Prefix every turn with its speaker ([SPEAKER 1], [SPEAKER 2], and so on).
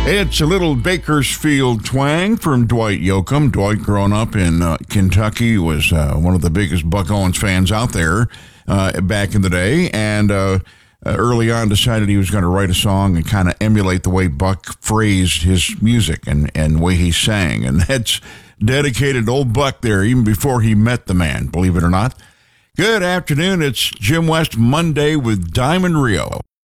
[SPEAKER 1] It's a little Bakersfield twang from Dwight Yoakam. Dwight, growing up in Kentucky, was one of the biggest Buck Owens fans out there back in the day, and early on decided he was going to write a song and kind of emulate the way Buck phrased his music and the way he sang. And that's dedicated to old Buck there, even before he met the man, believe it or not. Good afternoon. It's Jim West Monday with Diamond Rio.